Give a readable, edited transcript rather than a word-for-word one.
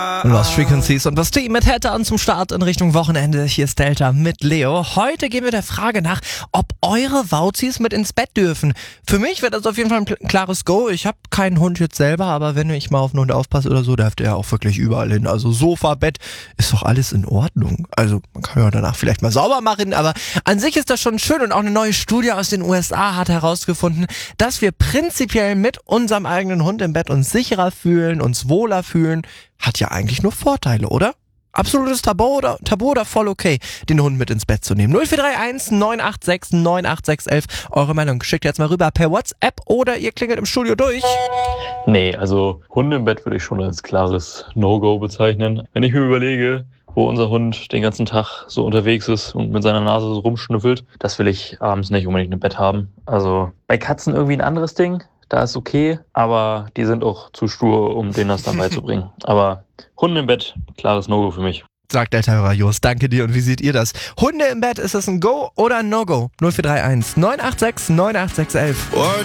Lost Frequencies und das Team mit Hatter an zum Start in Richtung Wochenende. Hier ist Delta mit Leo. Heute gehen wir der Frage nach, ob eure Wauzis mit ins Bett dürfen. Für mich wäre das auf jeden Fall ein klares Go. Ich habe keinen Hund jetzt selber, aber wenn ich mal auf einen Hund aufpasse oder so, darf der auch wirklich überall hin. Also Sofa, Bett, ist doch alles in Ordnung. Also man kann ja danach vielleicht mal sauber machen, aber an sich ist das schon schön. Und auch eine neue Studie aus den USA hat herausgefunden, dass wir prinzipiell mit unserem eigenen Hund im Bett uns sicherer fühlen, uns wohler fühlen. Hat ja eigentlich nur Vorteile, oder? Absolutes Tabu oder voll okay, den Hund mit ins Bett zu nehmen. 0431 986 98611. Eure Meinung schickt jetzt mal rüber per WhatsApp oder ihr klingelt im Studio durch. Nee, also Hunde im Bett würde ich schon als klares No-Go bezeichnen. Wenn ich mir überlege, wo unser Hund den ganzen Tag so unterwegs ist und mit seiner Nase so rumschnüffelt, das will ich abends nicht unbedingt im Bett haben. Also bei Katzen irgendwie ein anderes Ding. Da ist okay, aber die sind auch zu stur, um denen das dann beizubringen. Aber Hunde im Bett, klares No-Go für mich. Sagt Delta Jos, danke dir. Und wie seht ihr das? Hunde im Bett, ist das ein Go oder ein No-Go? 0431 986 98611.